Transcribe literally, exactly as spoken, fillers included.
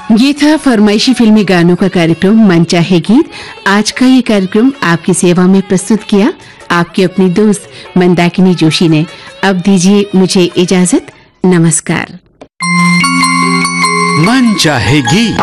ये था फरमाइशी फिल्मी गानों का कार्यक्रम मन चाहे गीत। आज का ये कार्यक्रम आपकी सेवा में प्रस्तुत किया आपकी अपनी दोस्त मंदाकिनी जोशी ने। अब दीजिए मुझे इजाजत। नमस्कार। मन चाहे गीत।